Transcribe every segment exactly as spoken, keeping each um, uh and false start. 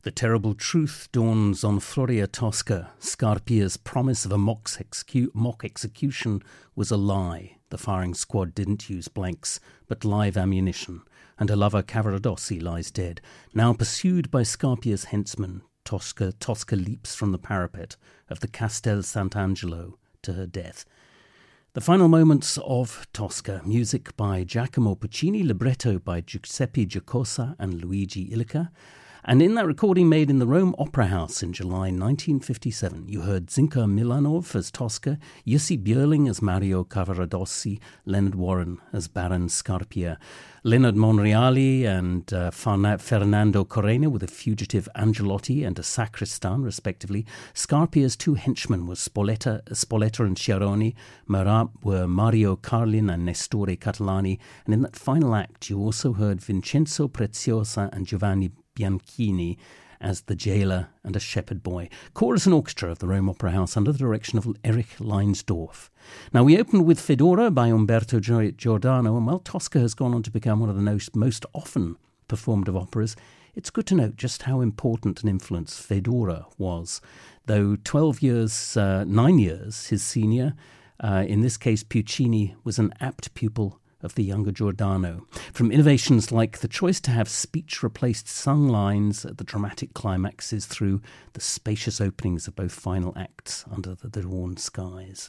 The terrible truth dawns on Floria Tosca. Scarpia's promise of a mock, execu- mock execution was a lie. The firing squad didn't use blanks, but live ammunition, and her lover Cavaradossi lies dead. Now pursued by Scarpia's henchmen, Tosca, Tosca leaps from the parapet of the Castel Sant'Angelo to her death. The final moments of Tosca, music by Giacomo Puccini, libretto by Giuseppe Giacosa and Luigi Illica. And in that recording made in the Rome Opera House in July nineteen fifty-seven, you heard Zinka Milanov as Tosca, Jussi Björling as Mario Cavaradossi, Leonard Warren as Baron Scarpia, Leonard Monreali and uh, Fernando Corena with a fugitive Angelotti and a sacristan, respectively. Scarpia's two henchmen were Spoletta, Spoletta and Chiaroni, Marat were Mario Carlin and Nestore Catalani, and in that final act you also heard Vincenzo Preziosa and Giovanni Bianchini as the jailer and a shepherd boy. Chorus and orchestra of the Rome Opera House under the direction of Erich Leinsdorf. Now, we opened with Fedora by Umberto Giordano, and while Tosca has gone on to become one of the most, most often performed of operas, it's good to note just how important an influence Fedora was. Though twelve years, uh, nine years his senior, uh, in this case Puccini was an apt pupil of the younger Giordano. From innovations like the choice to have speech replaced sung lines at the dramatic climaxes through the spacious openings of both final acts under the dawn skies.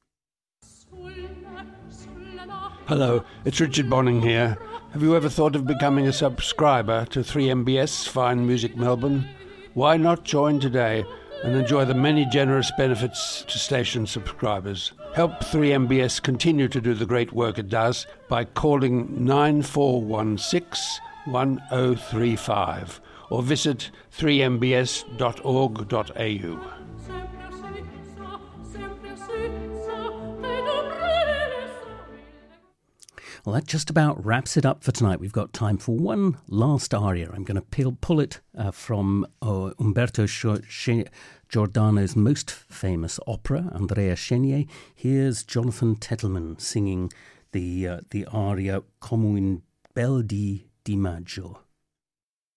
Hello, it's Richard Bonning here. Have you ever thought of becoming a subscriber to three M B S Fine Music Melbourne? Why not join today and enjoy the many generous benefits to station subscribers? Help three M B S continue to do the great work it does by calling nine four one six, one oh three five or visit three m b s dot org dot a u. Well, that just about wraps it up for tonight. We've got time for one last aria. I'm going to pull it uh, from uh, Umberto Giordano's most famous opera, Andrea Chenier. Here's Jonathan Tettleman singing the uh, the aria Come un bel dì di maggio.